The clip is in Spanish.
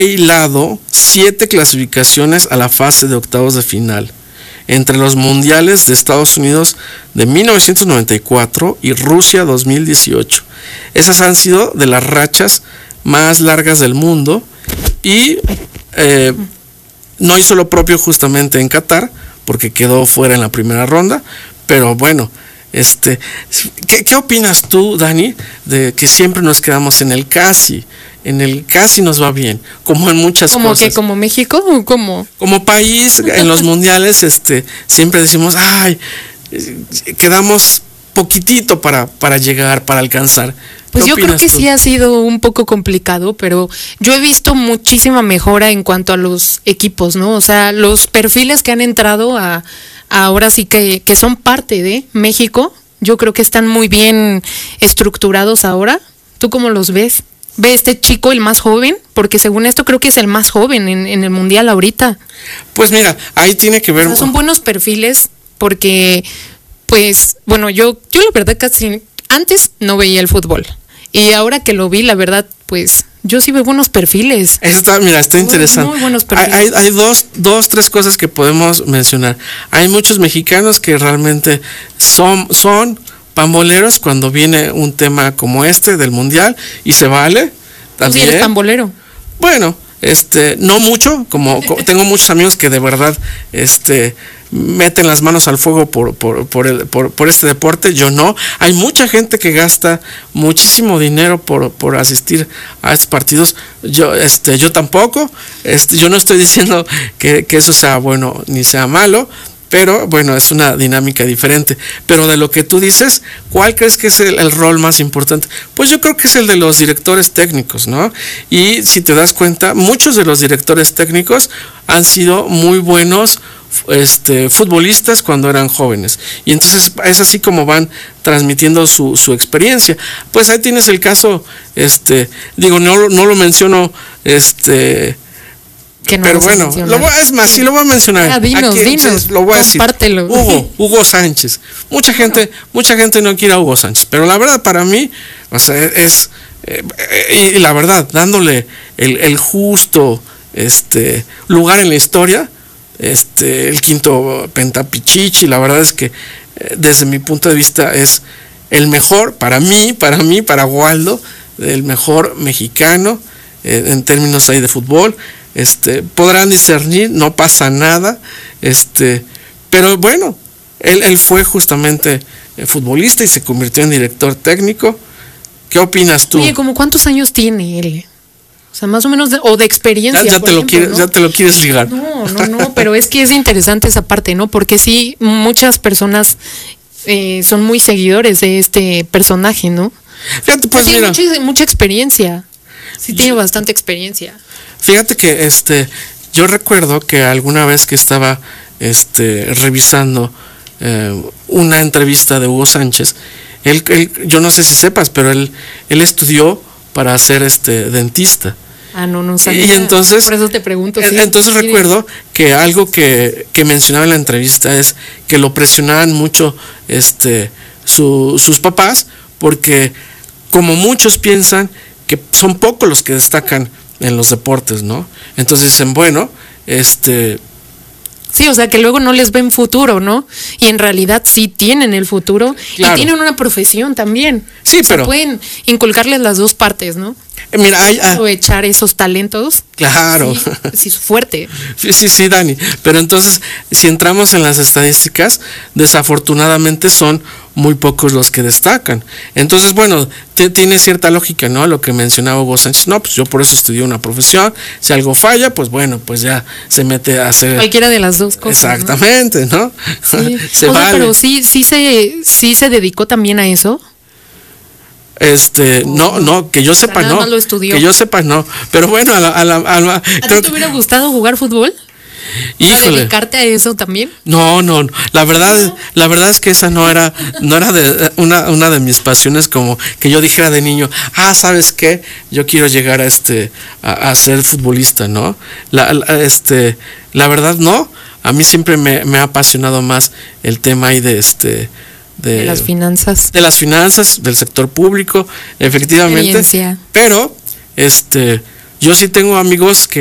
hilado 7 clasificaciones a la fase de octavos de final entre los mundiales de Estados Unidos de 1994 y Rusia 2018. Esas han sido de las rachas más largas del mundo y no hizo lo propio justamente en Qatar porque quedó fuera en la primera ronda, pero bueno, ¿qué opinas tú, Dani, de que siempre nos quedamos en el casi? En el casi nos va bien, como en muchas cosas. ¿Como que como México o como? Como país, en los mundiales, siempre decimos, ay, quedamos poquitito para llegar, para alcanzar. Pues yo creo que sí ha sido un poco complicado, pero yo he visto muchísima mejora en cuanto a los equipos, ¿no? O sea, los perfiles que han entrado ahora sí que son parte de México, yo creo que están muy bien estructurados ahora. ¿Tú cómo los ves? ¿Ve este chico el más joven? Porque según esto creo que es el más joven en el mundial ahorita. Pues mira, ahí tiene que ver... O sea, son buenos perfiles porque, pues, bueno, yo la verdad casi antes no veía el fútbol. Y ahora que lo vi, la verdad, pues, yo sí veo buenos perfiles. Está interesante. Muy buenos perfiles. Hay tres cosas que podemos mencionar. Hay muchos mexicanos que realmente son pamboleros cuando viene un tema como del mundial y se vale también. Sí, eres pambolero. Bueno, no mucho, como tengo muchos amigos que de verdad meten las manos al fuego por este deporte. Yo no. Hay mucha gente que gasta muchísimo dinero por asistir a estos partidos. Yo tampoco. Yo no estoy diciendo que eso sea bueno ni sea malo, pero bueno, es una dinámica diferente. Pero de lo que tú dices, ¿cuál crees que es el rol más importante? Pues yo creo que es el de los directores técnicos, ¿no? Y si te das cuenta, muchos de los directores técnicos han sido muy buenos futbolistas cuando eran jóvenes. Y entonces es así como van transmitiendo su experiencia. Pues ahí tienes el caso, no lo menciono, que no, pero bueno, lo voy a mencionar. Dinos, lo voy a decir. Compártelo. Hugo Sánchez. Mucha gente no quiere a Hugo Sánchez, pero la verdad para mí, o sea, y la verdad, dándole el justo lugar en la historia, el quinto Pentapichichi, la verdad es que desde mi punto de vista es el mejor para Waldo, el mejor mexicano en términos ahí de fútbol. Podrán discernir, no pasa nada, pero bueno, él fue justamente futbolista y se convirtió en director técnico. ¿Qué opinas tú? Oye, ¿cómo cuántos años tiene él? O sea, más o menos de experiencia. Ya te lo quieres ligar. No, pero es que es interesante esa parte, ¿no? Porque sí, muchas personas son muy seguidores de este personaje, ¿no? Fíjate, pues mira, tiene mucha experiencia. Sí, tiene bastante experiencia. Fíjate que yo recuerdo que alguna vez que estaba revisando una entrevista de Hugo Sánchez, él, yo no sé si sepas, pero él estudió para ser dentista. No sabía. Y entonces, por eso te pregunto. ¿Sí? Entonces recuerdo que algo que mencionaba en la entrevista es que lo presionaban mucho sus papás, porque como muchos piensan que son pocos los que destacan en los deportes, ¿no? Entonces dicen, bueno, Sí, o sea, que luego no les ven futuro, ¿no? Y en realidad sí tienen el futuro. Claro. Y tienen una profesión también. Sí, o sea, pero pueden inculcarles las dos partes, ¿no? Mira, aprovechar esos talentos. Claro. Sí, fuerte. Sí, Dani. Pero entonces, si entramos en las estadísticas, desafortunadamente son muy pocos los que destacan. Entonces, bueno, tiene cierta lógica, ¿no? Lo que mencionaba Hugo Sánchez. No, pues yo por eso estudié una profesión. Si algo falla, pues bueno, pues ya se mete a hacer cualquiera de las dos cosas. Exactamente, ¿no? Sí. Se vale. Pero sí se dedicó también a eso. No, que yo sepa, no. Lo estudió. Que yo sepa, no. Pero bueno, ¿A ti te hubiera gustado jugar fútbol? Híjole. ¿Dedicarte a eso también? No. La verdad es que esa no era de una de mis pasiones, como que yo dijera de niño, ¿sabes qué? Yo quiero llegar a ser futbolista, ¿no? La verdad no. A mí siempre me ha apasionado más el tema ahí de las finanzas. De las finanzas, del sector público, efectivamente. Pero Yo sí tengo amigos que